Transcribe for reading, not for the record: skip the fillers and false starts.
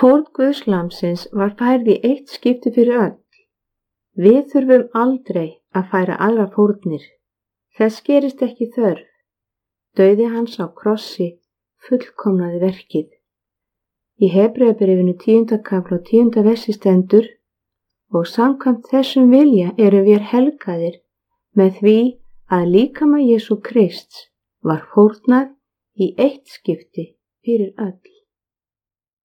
Fórn Guðslambsins var færð í eitt skipti fyrir öll. Við þurfum aldrei að færa aðra fórnir. Þess gerist ekki þörf. Dauði hans á krossi fullkomnaði verkið. Í Hebreabréfinu 10. kafla og 10. versi stendur: og samkvæmt þessum vilja erum við helgaðir með því að líkama Jesú Krists var fórnað í eitt skipti fyrir öll.